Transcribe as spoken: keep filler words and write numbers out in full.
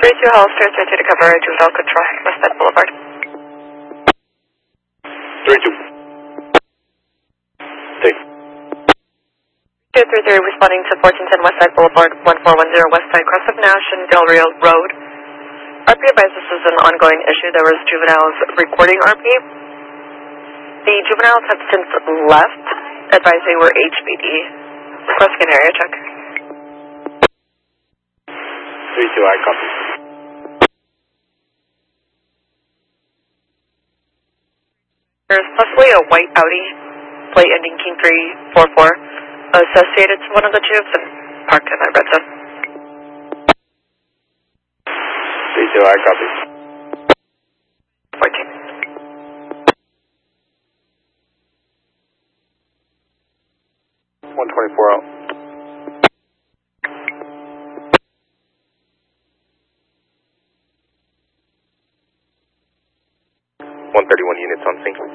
three two Hollister, three two to cover Juvenile Control, Westside Boulevard. three two. Take. two three three responding to fourteen ten Westside Boulevard, one four one zero Westside, cross of Nash and Del Rio Road. R P advised this is an ongoing issue. There was juveniles recording R P. The juveniles have since left, advised they were H B D. Requesting an area check. three two, I copy. There's possibly a white Audi, plate ending King three four four, associated to one of the tubes and parked in that red zone. three two, I copy. fourteen. one twenty-four out. one thirty-one units on sync.